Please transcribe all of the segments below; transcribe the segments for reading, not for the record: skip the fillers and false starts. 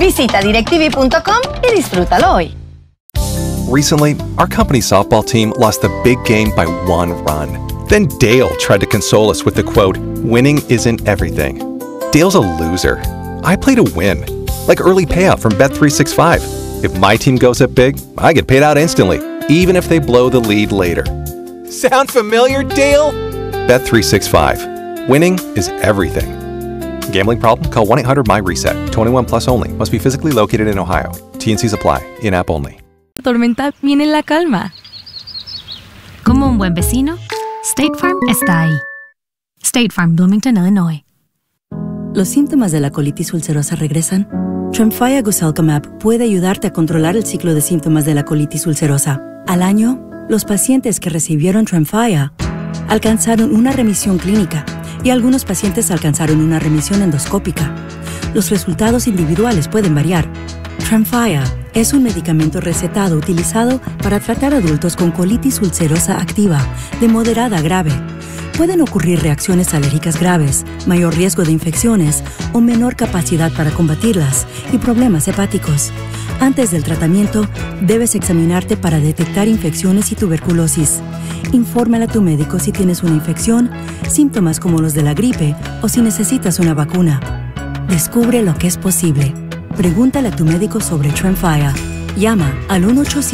Visita directv.com y disfrútalo hoy. Recently, our company's softball team lost the big game by 1 run. Then Dale tried to console us with the quote, "Winning isn't everything." Dale's a loser. I play to win, like early payout from Bet365. If my team goes up big, I get paid out instantly, even if they blow the lead later. Sound familiar, Dale? Bet365. Winning is everything. Gambling problem? Call 1-800-MY-RESET. 21 plus only. Must be physically located in Ohio. T&Cs apply. In-app only. La tormenta viene en la calma. Como un buen vecino, State Farm está ahí. State Farm, Bloomington, Illinois. ¿Los síntomas de la colitis ulcerosa regresan? Tremfya Guselkumab puede ayudarte a controlar el ciclo de síntomas de la colitis ulcerosa. Al año, los pacientes que recibieron Tremfya alcanzaron una remisión clínica y algunos pacientes alcanzaron una remisión endoscópica. Los resultados individuales pueden variar. Tremfya es un medicamento recetado utilizado para tratar adultos con colitis ulcerosa activa de moderada a grave. Pueden ocurrir reacciones alérgicas graves, mayor riesgo de infecciones o menor capacidad para combatirlas y problemas hepáticos. Antes del tratamiento, debes examinarte para detectar infecciones y tuberculosis. Infórmale a tu médico si tienes una infección, síntomas como los de la gripe o si necesitas una vacuna. Descubre lo que es posible. Pregúntale a tu médico sobre Tremfya. Llama al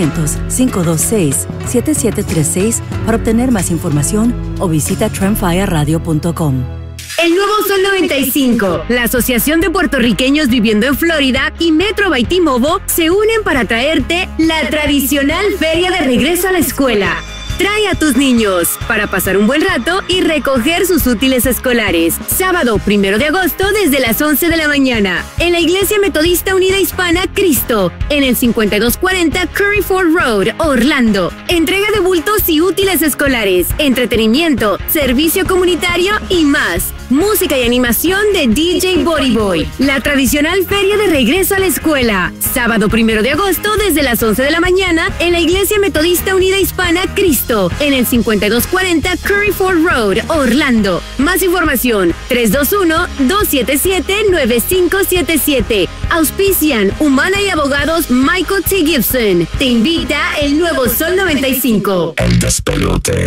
1-800-526-7736 para obtener más información o visita tremfyaradio.com. El nuevo Sol 95, la Asociación de Puertorriqueños Viviendo en Florida y Metro by T-Mobile se unen para traerte la tradicional Feria de Regreso a la Escuela. Trae a tus niños para pasar un buen rato y recoger sus útiles escolares. Sábado 1 de agosto desde las 11 de la mañana. En la Iglesia Metodista Unida Hispana Cristo, en el 5240 Curry Ford Road, Orlando. Entrega de bultos y útiles escolares, entretenimiento, servicio comunitario y más. Música y animación de DJ Body Boy. La tradicional Feria de Regreso a la Escuela. Sábado 1 de agosto desde las 11 de la mañana en la Iglesia Metodista Unida Hispana Cristo, en el 5240 Curry Ford Road, Orlando. Más información, 321-277-9577. Auspician Humana y Abogados Michael T. Gibson. Te invita el nuevo Sol 95. El despelote.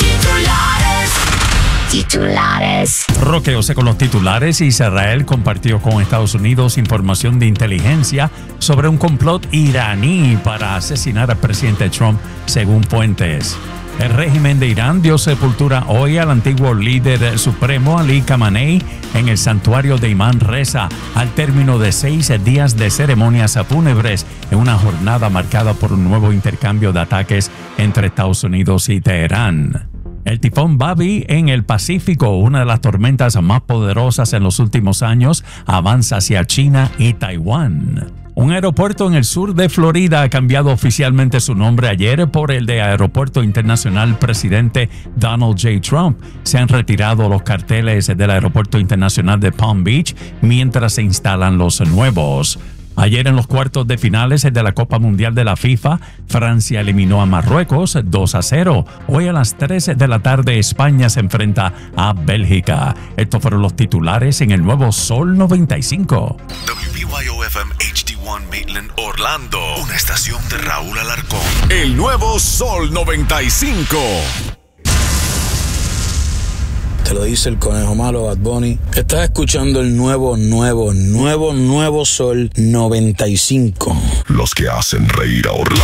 Titulares. Roqueose con los titulares. Israel compartió con Estados Unidos información de inteligencia sobre un complot iraní para asesinar al presidente Trump, según fuentes. El régimen de Irán dio sepultura hoy al antiguo líder supremo Ali Khamenei en el santuario de Imam Reza, al término de 6 días de ceremonias fúnebres en una jornada marcada por un nuevo intercambio de ataques entre Estados Unidos y Teherán. El tifón Babi en el Pacífico, una de las tormentas más poderosas en los últimos años, avanza hacia China y Taiwán. Un aeropuerto en el sur de Florida ha cambiado oficialmente su nombre ayer por el de Aeropuerto Internacional Presidente Donald J. Trump. Se han retirado los carteles del Aeropuerto Internacional de Palm Beach mientras se instalan los nuevos. Ayer en los cuartos de finales de la Copa Mundial de la FIFA, Francia eliminó a Marruecos 2-0. Hoy a las 3 de la tarde España se enfrenta a Bélgica. Estos fueron los titulares en el nuevo Sol 95. WBYO-FM HD1 Maitland, Orlando. Una estación de Raúl Alarcón. El nuevo Sol 95. Te lo dice el conejo malo Bad Bunny. Estás escuchando el nuevo Sol 95. Los que hacen reír a Orlando.